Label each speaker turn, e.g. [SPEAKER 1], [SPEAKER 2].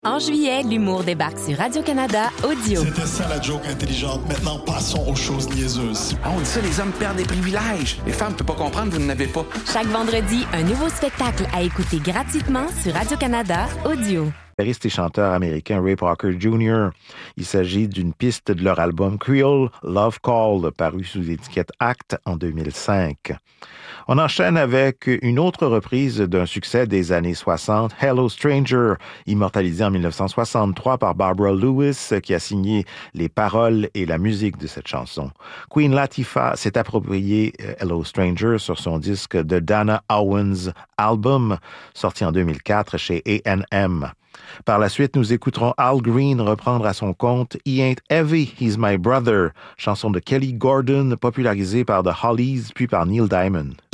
[SPEAKER 1] En juillet, l'humour débarque sur Radio-Canada Audio.
[SPEAKER 2] C'était ça la joke intelligente. Maintenant, passons aux choses niaiseuses.
[SPEAKER 3] Ah, on dit ça, les hommes perdent des privilèges. Les femmes ne peuvent pas comprendre, vous n'en avez pas.
[SPEAKER 1] Chaque vendredi, un nouveau spectacle à écouter gratuitement sur Radio-Canada Audio.
[SPEAKER 4] Guitariste et chanteur américain Ray Parker Jr. Il s'agit d'une piste de leur album Creole Love Call, paru sous l'étiquette Act en 2005. On enchaîne avec une autre reprise d'un succès des années 60, Hello Stranger, immortalisé en 1963 par Barbara Lewis, qui a signé les paroles et la musique de cette chanson. Queen Latifah s'est approprié Hello Stranger sur son disque The Dana Owens Album, sorti en 2004 chez A&M. Par la suite, nous écouterons Al Green reprendre à son compte He Ain't Heavy, He's My Brother, chanson de Kelly Gordon popularisée par The Hollies puis par Neil Diamond.